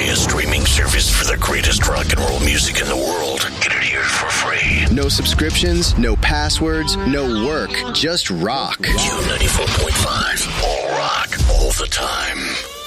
Pay a streaming service for the greatest rock and roll music in the world. Get it here for free. No subscriptions, no passwords, no work. Just rock. Q94.5. All rock, all the time.